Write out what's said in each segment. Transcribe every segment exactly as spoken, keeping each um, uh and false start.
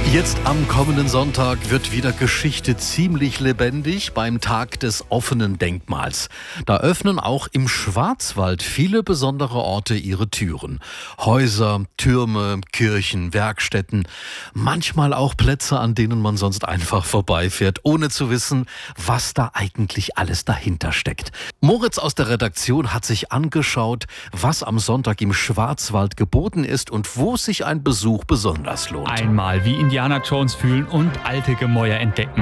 Jetzt am kommenden Sonntag wird wieder Geschichte ziemlich lebendig beim Tag des offenen Denkmals. Da öffnen auch im Schwarzwald viele besondere Orte ihre Türen. Häuser, Türme, Kirchen, Werkstätten, manchmal auch Plätze, an denen man sonst einfach vorbeifährt, ohne zu wissen, was da eigentlich alles dahinter steckt. Moritz aus der Redaktion hat sich angeschaut, was am Sonntag im Schwarzwald geboten ist und wo sich ein Besuch besonders lohnt. Einmal wie Indianer Jones fühlen und alte Gemäuer entdecken.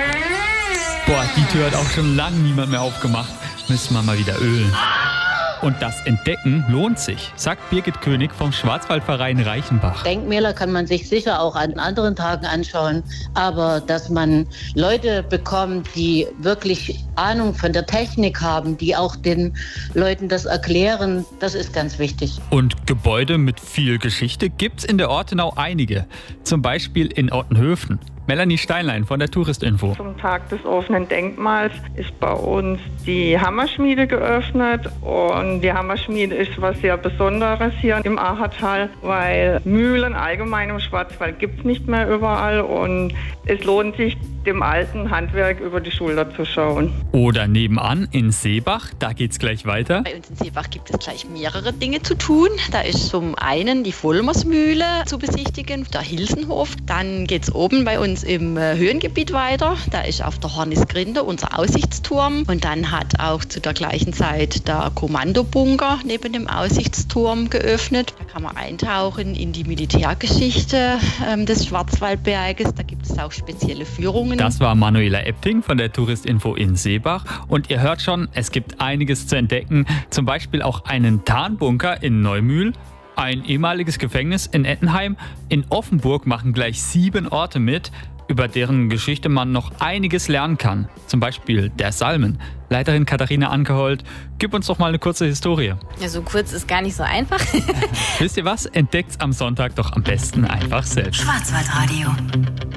Boah, die Tür hat auch schon lange niemand mehr aufgemacht. Müssen wir mal wieder ölen. Und das Entdecken lohnt sich, sagt Birgit König vom Schwarzwaldverein Reichenbach. Denkmäler kann man sich sicher auch an anderen Tagen anschauen, aber dass man Leute bekommt, die wirklich Ahnung von der Technik haben, die auch den Leuten das erklären, das ist ganz wichtig. Und Gebäude mit viel Geschichte gibt's in der Ortenau einige, zum Beispiel in Ottenhöfen. Melanie Steinlein von der Touristinfo. Zum Tag des offenen Denkmals ist bei uns die Hammerschmiede geöffnet und die Hammerschmiede ist was sehr Besonderes hier im Achertal, weil Mühlen allgemein im Schwarzwald gibt es nicht mehr überall und es lohnt sich, dem alten Handwerk über die Schulter zu schauen. Oder nebenan in Seebach, da geht's gleich weiter. Bei uns in Seebach gibt es gleich mehrere Dinge zu tun. Da ist zum einen die Vollmersmühle zu besichtigen, der Hilsenhof. Dann geht's oben bei uns im Höhengebiet weiter. Da ist auf der Hornisgrinde unser Aussichtsturm. Und dann hat auch zu der gleichen Zeit der Kommandobunker neben dem Aussichtsturm geöffnet. Da kann man eintauchen in die Militärgeschichte ähm, des Schwarzwaldberges. Da gibt es auch spezielle Führungen. Das war Manuela Epting von der Touristinfo in Seebach. Und ihr hört schon, es gibt einiges zu entdecken. Zum Beispiel auch einen Tarnbunker in Neumühl. Ein ehemaliges Gefängnis in Ettenheim. In Offenburg machen gleich sieben Orte mit, über deren Geschichte man noch einiges lernen kann. Zum Beispiel der Salmen. Leiterin Katharina Ankehold, gib uns doch mal eine kurze Historie. Ja, so kurz ist gar nicht so einfach. Wisst ihr was? Entdeckt's am Sonntag doch am besten einfach selbst. Schwarzwaldradio.